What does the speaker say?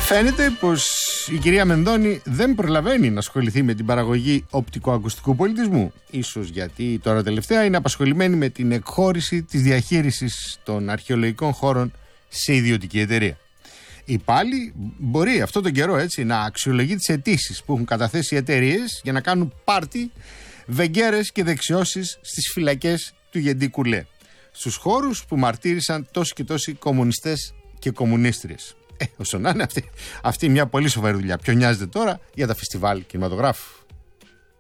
Φαίνεται πως η κυρία Μενδώνη δεν προλαβαίνει να ασχοληθεί με την παραγωγή οπτικοακουστικού πολιτισμού. Ίσως γιατί τώρα τελευταία είναι απασχολημένη με την εκχώρηση της διαχείρισης των αρχαιολογικών χώρων σε ιδιωτική εταιρεία. Ή πάλι μπορεί αυτό τον καιρό έτσι να αξιολογεί τις αιτήσεις που έχουν καταθέσει οι εταιρείες για να κάνουν πάρτι, βεγγέρες και δεξιώσεις στις φυλακές του Γεντή Κουλέ. Στους χώρους που μαρτύρησαν τόσοι και τόσοι κομμουνιστές και κομμουνίστριες. Όσο να είναι αυτή μια πολύ σοβαρή δουλειά. Ποιο νοιάζεται τώρα για τα φεστιβάλ κινηματογράφου.